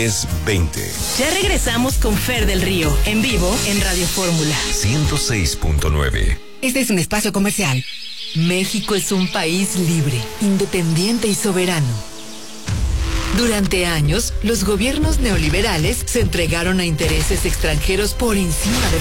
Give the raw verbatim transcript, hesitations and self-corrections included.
diez veinte. Ya regresamos con Fer del Río, en vivo en Radio Fórmula ciento seis punto nueve. Este es un espacio comercial. México es un país libre, independiente y soberano. Durante años, los gobiernos neoliberales se entregaron a intereses extranjeros por encima de